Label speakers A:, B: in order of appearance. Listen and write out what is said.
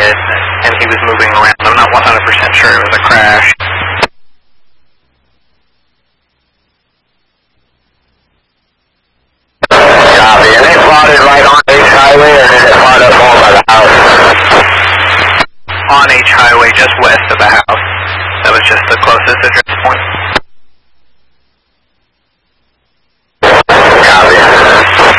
A: hit, and he was moving around. I'm not 100% sure it was a crash.
B: Copy. And they plotted right on H Highway, or did it plot up more by the house?
A: On H Highway, just west of the house. That was just the closest address point.